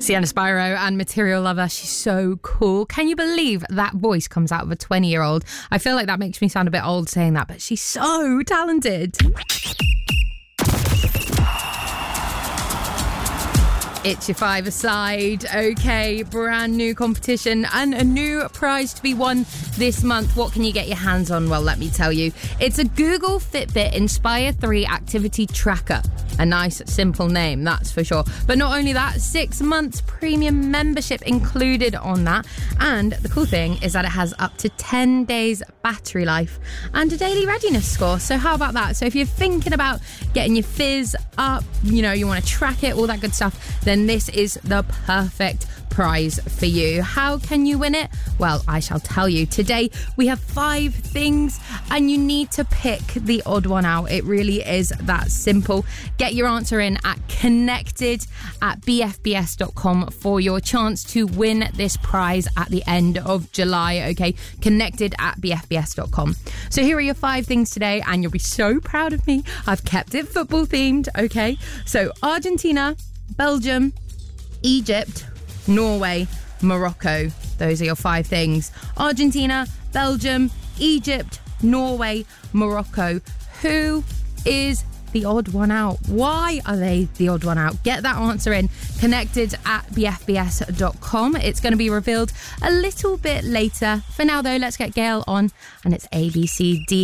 Sienna Spyro and Material Lover. She's so cool. Can you believe that voice comes out of a 20-year-old? I feel like that makes me sound a bit old saying that, but she's so talented. It's your five-a-side. Okay, brand new competition and a new prize to be won this month. What can you get your hands on? Well, let me tell you. It's a Google Fitbit Inspire 3 activity tracker. A nice, simple name, that's for sure. But not only that, 6 months premium membership included on that. And the cool thing is that it has up to 10 days battery life and a daily readiness score. So how about that? So if you're thinking about getting your fizz up, you want to track it, all that good stuff, then this is the perfect prize for you. How can you win it? Well, I shall tell you. Today, we have 5 things and you need to pick the odd one out. It really is that simple. Get your answer in at connected@bfbs.com for your chance to win this prize at the end of July. Okay, connected@bfbs.com. So here are your 5 things today and you'll be so proud of me. I've kept it football themed. Okay, so Argentina, Belgium, Egypt, Norway, Morocco. Those are your 5 things. Argentina, Belgium, Egypt, Norway, Morocco. Who is the odd one out? Why are they the odd one out? Get that answer in. Connected@bfbs.com. It's going to be revealed a little bit later. For now, though, let's get Gail on. And it's ABCD.